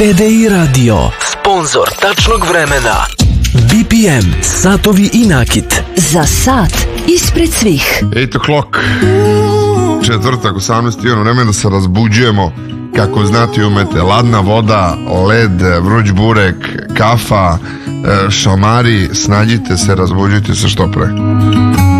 TDI Radio, sponzor tačnog vremena. BPM, satovi i nakit. Za sat ispred svih. 8 o'clock, četvrtak, 18. vremena da se razbuđujemo. Kako znate i umete, ladna voda, led, vruć burek, kafa, šamari, snađite se, razbuđujte se što pre.